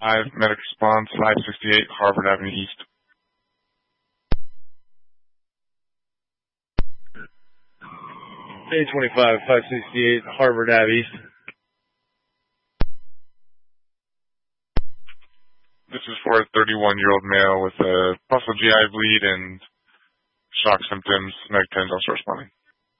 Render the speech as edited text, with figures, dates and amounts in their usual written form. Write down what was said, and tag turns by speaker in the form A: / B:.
A: Medic response, 568 Harvard Avenue East.
B: A25, 568 Harvard Ave East.
A: This is for a 31-year-old male with a possible GI bleed and shock symptoms. Medic 10 is also responding.